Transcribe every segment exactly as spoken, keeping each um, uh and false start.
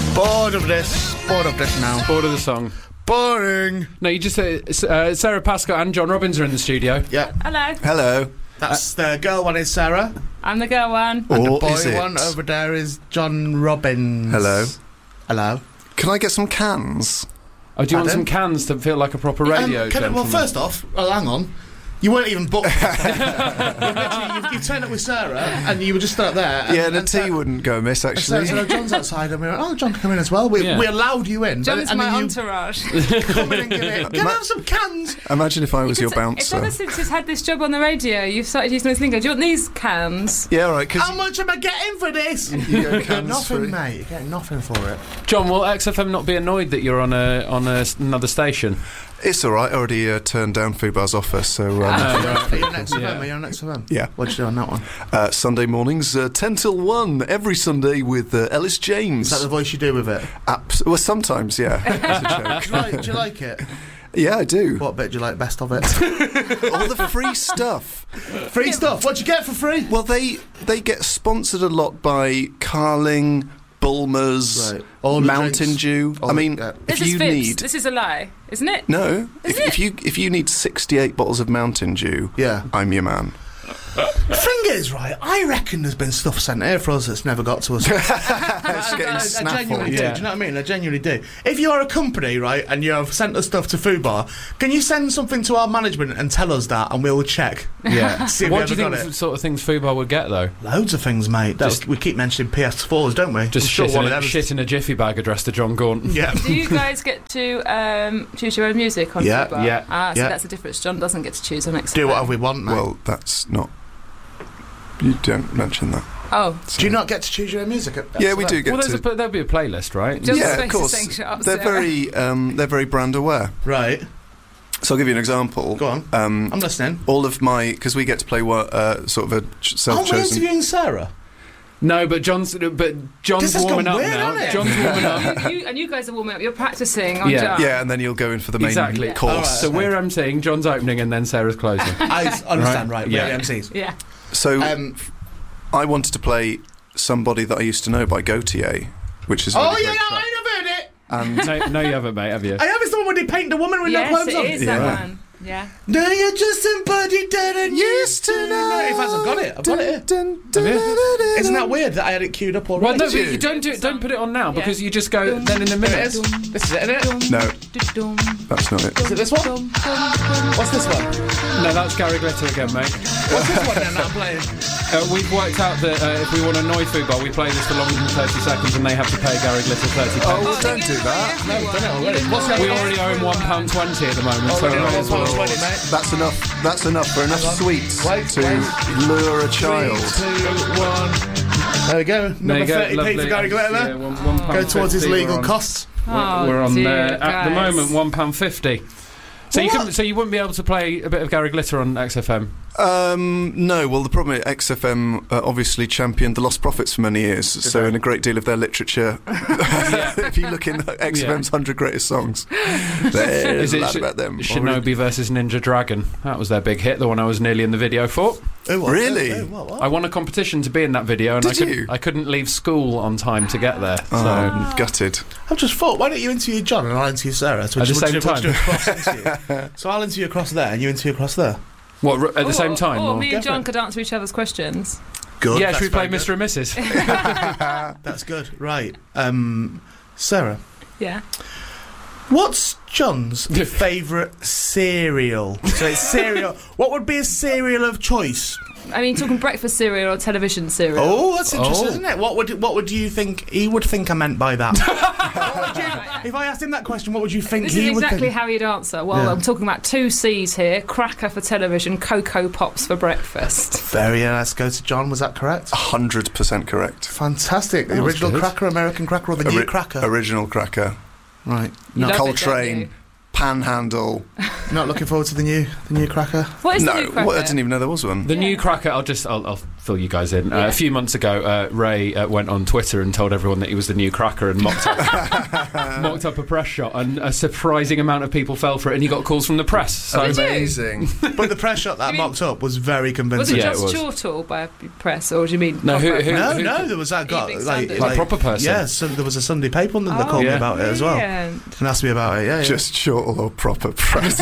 Bored of this. Bored of this now. Bored of the song. Boring. No, you just say uh, Sarah Pascoe and John Robbins are in the studio. Yeah. Hello. Hello. That's uh, the girl one is Sarah. I'm the girl one. And Or the boy is it? one over there is John Robbins. Hello. Hello. Can I get some cans? Oh, do you want Pardon? some cans to feel like a proper radio Um, can I, well, gentleman? first off, well, hang on. You weren't even booked. you've literally, you've, you turned up with Sarah, and you were just stood there. And, yeah, the and tea Sarah, wouldn't go amiss, and Sarah actually. said, oh, John's outside, and we went, oh, John can come in as well. We, Yeah. we allowed you in. John's and my then you entourage. come in and give it. Can I have some cans? Imagine if I was your It's ever bouncer. since you've had this job on the radio, you've started using this lingo. Do you want these cans? Yeah, right, because How much am I getting for this? you get You're getting cans nothing, free. mate. You're getting nothing for it. John, will X F M not be annoyed that you're on a on a, another station? It's all right. I already uh, turned down Fubar's offer, so um, Are you on X F M? Yeah. Are you on X F M? Yeah. What'd you do on that one? uh, Sunday mornings, uh, ten till one, every Sunday with uh, Ellis James. Is that the voice you do with it? Abs- well, sometimes, yeah. It's a joke. Do you like, do you like it? Yeah, I do. What bit do you like best of it? All the free stuff. Free stuff. What'd you get for free? Well, they they get sponsored a lot by Carling, Bulmers, Right. All the Mountain drinks. Dew. All I the- mean, yeah. if This you is fibs. need This is a lie, isn't it? no, Is if, it? if you if you need sixty-eight bottles of Mountain Dew, Yeah. I'm your man. The thing is, right, I reckon there's been stuff sent here for us that's never got to us. It's I, getting I, I snaffled. genuinely do. Yeah. Do you know what I mean? I genuinely do. If you are a company, right, and you have sent us stuff to Fubar, can you send something to our management and tell us that, and we'll check? Yeah. See if What we do you ever think got f- it. sort of things Fubar would get though? Loads of things, mate. That's, Just- we keep mentioning P S fours, don't we? Just I'm sure shit, one in of a, them. shit in a jiffy bag addressed to John Gaunt. Yeah. Do you guys get to um, choose your own music on Yeah, Fubar? yeah, Ah, so yeah. that's the difference. John doesn't get to choose on X F M. Do whatever we want, mate. Well, that's not. You don't mention that. Oh, So- do you not get to choose your own music? At Yeah, we do get Well, there's to. a, there'll be a playlist, right? John's yeah, supposed of to course. sing, "Shut up, They're Sarah." very, um, they're very brand aware. Right. So I'll give you an example. Go on. Um, I'm listening. all of my because we get to play what uh, sort of a ch- Aren't we self-chosen. interviewing Sarah? No, but John's but John's This has warming gone up weird, now. hasn't it? John's warming up. you, and you guys are warming up. You're practicing on Yeah. John. Yeah, and then you'll go in for the main Exactly. course. All right. So we're emceeing, John's opening, and then Sarah's closing. I understand, right? Yeah. We're M Cs. Yeah. So Um, I wanted to play "Somebody That I Used to Know" by Gautier, which is a oh really yeah, great no, track. I have heard it. And no, no, you haven't, mate, have you? I have it's the one where they paint the woman with Yes, no clothes it on. is Yeah. that one. Yeah. No, you're just somebody that I used to know. If I've got it, I've got it. Here. Isn't that weird that I had it queued up already? Well, no, Did but you? you don't do it. Don't put it on now Yeah. because you just go. Then in a Here it minute. is. This is it, isn't it? No, Dum, that's not it. Is it this one? dum, dum, dum. What's this one? No, that's Gary Glitter again, mate. What's this one then that I'm playing? Uh, we've worked out that uh, if we want to annoy Fubar, we play this for longer than thirty seconds, and they have to pay Gary Glitter thirty Oh, pence. well, don't do that. No, we've done it already. What's that? We already owe him one pound twenty at the moment, so Already we may on as well. one pound twenty, mate. That's enough. That's enough for enough Hang on. sweets Wait, to wait. lure a child. Three, two, one. There we go. There Number you go, thirty p lovely. for Gary Glitter Yeah, there. one, one Go pound towards his fifty, legal we're on- costs. We're, Oh, we're on dear, there at the guys. moment one pound fifty. So you What? couldn't, so you wouldn't be able to play a bit of Gary Glitter on X F M. Um, no, well, the problem is X F M uh, obviously championed the Lost Prophets for many years, so Okay. in a great deal of their literature, if you look in X F M's one hundred greatest songs, there's Is a it lot Sh- about them. Shinobi versus Ninja Dragon? That was their big hit, the one I was nearly in the video for. Oh, what? Really? Oh, what, what? I won a competition to be in that video, and Did I couldn't, you? I couldn't leave school on time to get there. Oh, So I'm gutted. I've just thought, why don't you interview John and I'll interview Sarah? So At the we'll same do- we'll time. do a cross interview. So I'll interview across there and you interview across there. what r- at the Or- same time? Or or- me and Go for John it. could answer each other's questions. Good. yeah, that's should we play very Mister and Missus? good. That's good. Right. Um, Sarah, Yeah. what's John's favourite cereal? So it's cereal. What would be a cereal of choice? I mean, talking breakfast cereal or television cereal. Oh, that's interesting, Oh. isn't it? What would what would you think he would think I meant by that? What would you- if I asked him that question, what would you think This he is would exactly think? how you'd answer. Well, Yeah. I'm talking about two C's here: cracker for television, Cocoa Pops for breakfast. Very. Uh, let's go to John. Was that correct? one hundred percent correct. Fantastic. The That was original good. cracker, American cracker, or the new Ori- cracker? Original cracker. Right. You love it, don't Coltrane. you? Panhandle. Not looking forward to the new the new cracker. What is no, the new cracker? what, I didn't even know there was one. The Yeah. new cracker, I'll just I'll, I'll fill you guys in. Yeah. Uh, a few months ago, uh, Ray uh, went on Twitter and told everyone that he was the new Cracker and mocked up, mocked up a press shot, and a surprising amount of people fell for it, and he got calls from the press. So Did you? Amazing. But the press shot that I You mean- mocked up was very Was convincing. it Yeah, just it was. Chortle by press, or do you mean? No, who- proper who- press? No, no, there was that got Evening like, Standard. Like proper person? Yeah, so there was a Sunday paper on them that Oh, called Yeah. me about it as well, brilliant. and asked me about it. Yeah, yeah. Just short or proper press.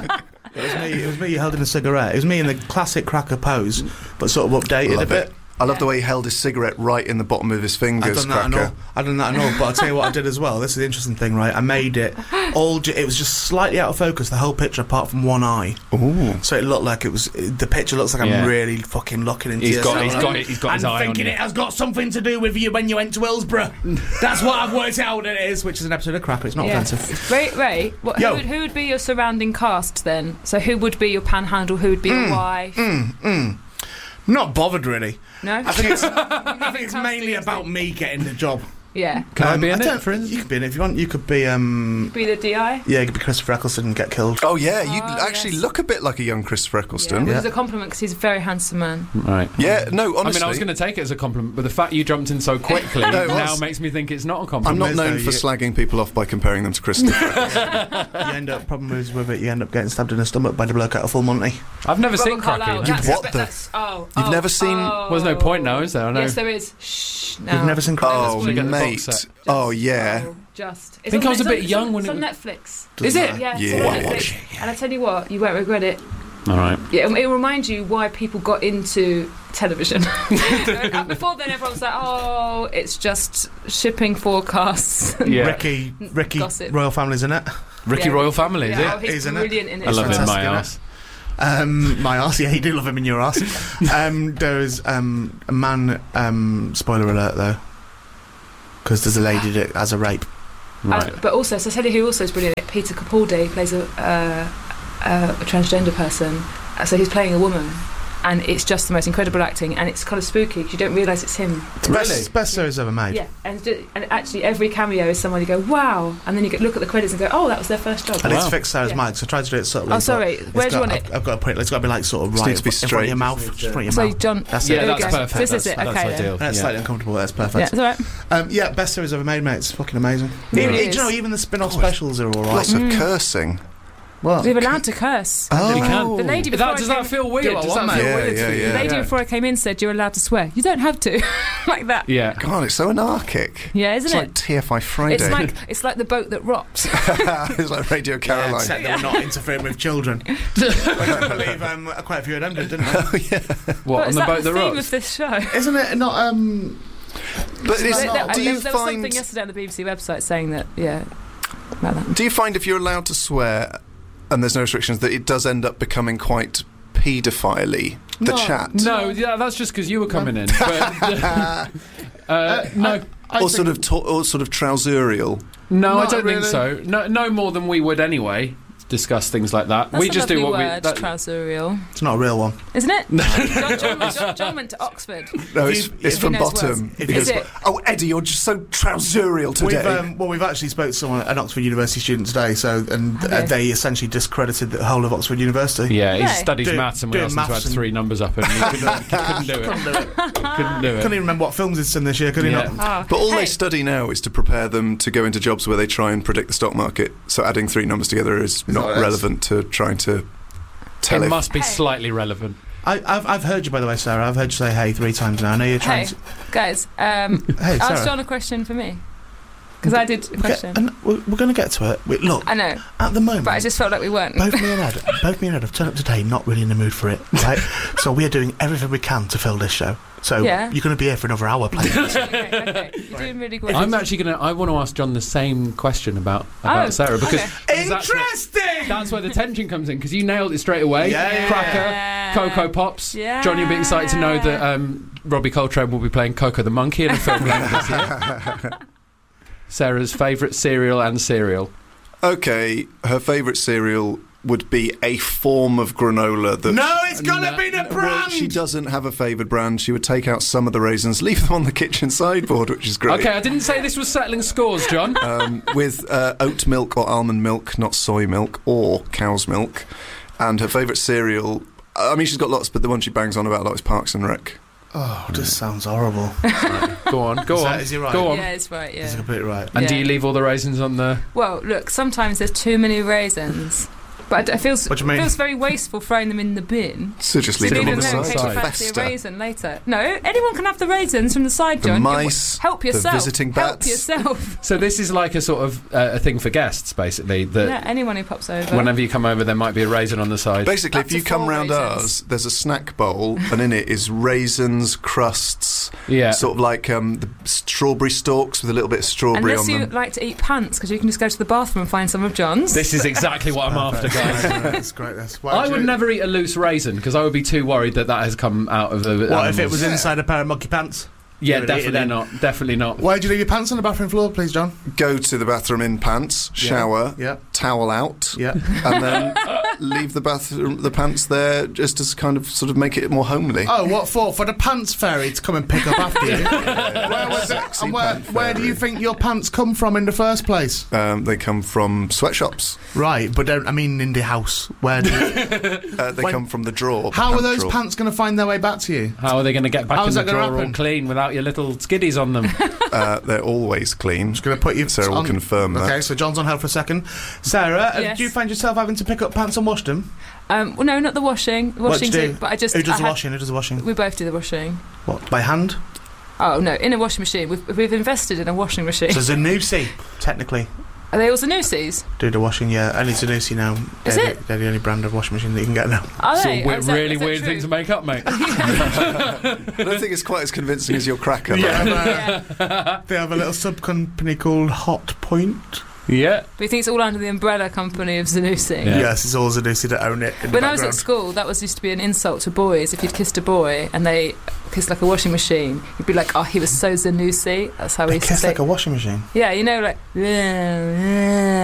It was me. It was me holding a cigarette. It was me in the classic Cracker pose, but sort of updated a Love bit. it. I love Yeah. the way he held his cigarette right in the bottom of his I've fingers, done that and Cracker. all. I've done that and all. But I'll tell you what I did as well. This is the interesting thing, right? I made it all. Ju- it was just slightly out of focus, the whole picture, apart from one eye. Ooh. So it looked like it was. The picture looks like I'm Yeah. really fucking looking into He's your got, soul. he's got, he's got his I'm eye on thinking you. it has got something to do with you when you went to Hillsborough. That's what I've worked out what it is, which is an episode of Cracker. It's not Yeah. offensive. Ray, Ray what, who, Yo. would, who would be your surrounding cast then? So who would be your panhandle? Who would be your wife? Mm, mm. Not bothered really. No? I think it's. I think it's mainly about me getting the job. Yeah. Can I be in don't- it, for instance? You could be in it if you want. You could be. um... Be the D I? Yeah, you could be Christopher Eccleston and get killed. Oh, yeah, you Oh, actually yes. look a bit like a young Christopher Yeah. Eccleston. Which Yeah, is a compliment because he's a very handsome man. Right. no, honestly. I mean, I was going to take it as a compliment, but the fact you jumped in so quickly No, it now was. makes me think it's not a I'm compliment. not Is known though, for you- slagging people off by comparing them to Christopher. You end up problem is with it. You end up getting stabbed in the stomach by the bloke out of Full Monty. I've never seen Robert Carlyle, Cracker. that's- What but the- that's- oh, You've oh, never seen- oh. Well, there's no point now, is there? I know. Yes, there is. Shh. No. You've never seen Cracker. Oh, Spoiler. Get the box mate. set. Oh, yeah. Oh, just. I think I was a on- bit it's young on, when it's it on was- Netflix. Doesn't Is it? matter. Yeah, Yeah. it's on Watch Netflix. it, yeah. And I tell you what, you won't regret it. All right. Yeah, it'll remind you why people got into television. Before then, everyone was like, "Oh, it's just shipping forecasts." Yeah. Ricky, Ricky, Gossip. Royal Family's in it. Ricky Yeah. Royal Family, is Yeah, oh, it? he's Isn't it? brilliant in it. I love him in fantastic, my isn't it? ass. Um, my ass, yeah, you do love him in your ass. um, there is um, a man. Um, spoiler alert, though, because there's a lady that has a rape. Right. Uh, but also, so I tell you who also is brilliant. Peter Capaldi plays a, uh, uh, a transgender person. Uh, so he's playing a woman, and it's just the most incredible acting, and it's kind of spooky because you don't realise it's him. It's the best, best series ever made. Yeah, and ju- and actually every cameo is someone you go wow, and then you get, look at the credits and go oh that was their first job. And Wow. it's fixed Sarah's Yeah. mic, so I tried to do it subtly. Oh but sorry, it's where do you got- want it? I've, I've got to put it. It's got to be like sort of It right needs to be in front of your straight. mouth. Just in front of your So mouth. John, That's Yeah, it. there we that's go. perfect. This that's, is it. that's Okay, then. ideal. That's yeah. slightly uncomfortable. That's Yeah, perfect. it's all right. Um, yeah, best series ever made, mate. It's fucking amazing. Really Even, is. do you know, even the spin-off Oh, specials are all right. Lots of cursing. What? We're allowed to curse. Oh, You can. The lady before That, I does came, that feel weird? Do what I Does that want, feel mate. Yeah, weird yeah, for you? yeah. the lady Yeah. before I came in said you're allowed to swear. You don't have to, like that. Yeah. God, it's so anarchic. Yeah, isn't It's it? like T F I Friday. It's like it's like the boat that rocks. it's like Radio Yeah, Caroline. except they were not interfering with children. I believe um, quite a few of them did, didn't they? What, on is the that boat the that theme rocks? of this show? Isn't it not? Um, But There, is, there- do there- you there was find something yesterday on the B B C website saying that yeah about that. do you find if you're allowed to swear and there's no restrictions that it does end up becoming quite paedophile-y, the No. chat? No, yeah, that's just because you were coming in. But, uh, no, I or think- sort of to- or sort of trouserial. no, I Not don't really. think so. No, no more than we would anyway. Discuss things like that. That's we a just do lovely what word, we. That, trouserial, It's not a real one. isn't it? John, John, John, John went to Oxford. No, If it's, you- it's if from he knows bottom. words. If He you- goes, Is it? oh, Eddie, you're just so trouserial today. We've, um, well, we've actually spoke to someone, an Oxford University student today, so and Have uh, you? they essentially discredited the whole of Oxford University. yeah, he No. studies Do- maths and we doing asked him to maths add and- three numbers up and he couldn't, couldn't do it. Couldn't do it. Couldn't do Couldn't it. even remember what films it's in this year, could he Yeah. not? Oh, But all hey, they study now is to prepare them to go into jobs where they try and predict the stock market. So adding three numbers together is that not what it is? relevant to trying to tell It if must be Hey. slightly relevant. I, I've, I've heard you, by the way, Sarah. I've heard you say hey three times now. I know you're trying hey, guys, um, to... Hey, ask Sarah. John a question for me because I did a Okay, question. and we're, we're going to get to it. Wait, look, I know, at the moment... but I just felt like we weren't. Both me and Ed, both me and Ed have turned up today not really in the mood for it, right? So we are doing everything we can to fill this show. So Yeah. you're going to be here for another hour playing. okay, okay, you're doing really good. I'm actually gonna. I want to ask John the same question about about Oh, Sarah because okay. because that's where- Interesting! That's where the tension comes in because you nailed it straight away. Yeah, yeah, Cracker, yeah. Cocoa Pops. Yeah. John, you'll be excited to know that um, Robbie Coltrane will be playing Coco the Monkey in a film later this year. Sarah's favourite cereal and cereal. Okay, her favourite cereal would be a form of granola that... No, it's going to No, be the no, brand! Well, she doesn't have a favoured brand. She would take out some of the raisins, leave them on the kitchen sideboard, which is great. Okay, I didn't say this was settling scores, John. Um, with uh, oat milk or almond milk, not soy milk or cow's milk. And her favourite cereal... I mean, she's got lots, but the one she bangs on about a lot is Parks and Rec. Oh, this sounds horrible. Right. Go on, go Is on. that- is he right? Go on. Yeah, it's right. Is Yeah. he completely right? And do Yeah. you leave all the raisins on the... Well, look, sometimes there's too many raisins, but it feels What do you mean? it feels very wasteful throwing them in the bin. So just So leave leave them on them the there in side case you to fancy a fester. raisin later. No, anyone can have the raisins from the side, The John. mice, Help the yourself. visiting Help bats. yourself. So this is like a sort of uh, a thing for guests, basically, that Yeah, anyone who pops over. whenever you come over there might be a raisin on the side. Basically, Up if to you come four round raisins. ours, there's a snack bowl, and in it is raisins, crusts, Yeah. sort of like um, the strawberry stalks with a little bit of strawberry Unless on you them. like to eat pants, because you can just go to the bathroom and find some of John's. This is exactly what I'm after, guys. That's great. That's why I do would you- never eat a loose raisin because I would be too worried that that has come out of the. What if it was Yeah. inside a pair of monkey pants? Yeah, You would eat it definitely in. not. Definitely not. Why do you leave your pants on the bathroom floor, please, John? Go to the bathroom in pants, Yeah. shower, Yeah, towel out, yeah. and then leave the bathroom, the pants there, just to kind of sort of make it more homely. Oh, what for? For the pants fairy to come and pick up after you? Where, was it? Sexy And where, pant where do fairy. you think your pants come from in the first place? Um, they come from sweatshops. Right, but don't, I mean in the house. Where do you, Uh, they When- come from the drawer. the how are pant those drawer. pants going to find their way back to you? How are they going to get back How's in the that gonna drawer all happen? clean without your little skiddies on them? Uh, they're always clean. Just going to put you. Sarah will on- confirm that. Okay, so John's on hold for a second. Sarah, uh, Yes. do you find yourself having to pick up pants and wash them? Um, well, no, not the washing. The What do washing, you do? but I just. Who does I the had- washing? Who does the washing? We both do the washing. What, by hand? Oh no, in a washing machine. We've, we've invested in a washing machine. So Zanussi, technically, Are they all Zanussis? do the washing, yeah. Only Zanussi now. Is they're, it? The, they're the only brand of washing machine that you can get now. Are It's a they? we- Oh, is that- really is that weird true? thing to make up, mate. I don't think it's quite as convincing as your cracker. though. Yeah, Yeah. they have a little sub company called Hot Point. Yeah. But you think it's all under the umbrella company of Zanussi? Yeah. Yes, it's all Zanussi that own it. In When the I was at background. school, that was used to be an insult to boys. If you'd kissed a boy and they kissed like a washing machine, you'd be like, "Oh, he was so Zanussi." That's how we They used to kiss say. like a washing machine. Yeah, you know, like.